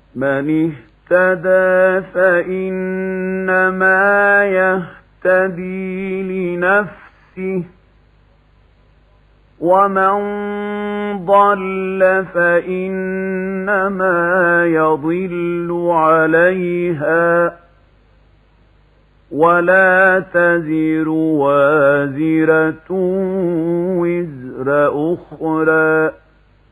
من اهتدى فإنما يهتدي لنفسه ومن ضل فإنما يضل عليها ولا تزر وازرة وزر أخرى